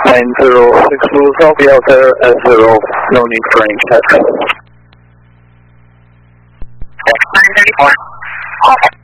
906 Blue, I'll be out there at 0, no need for any check. 934.